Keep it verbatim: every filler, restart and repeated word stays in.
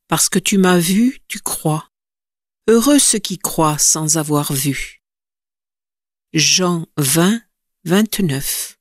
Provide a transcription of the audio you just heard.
Parce que tu m'as vu, tu crois. Heureux ceux qui croient sans avoir vu. Jean vingt, vingt-neuf.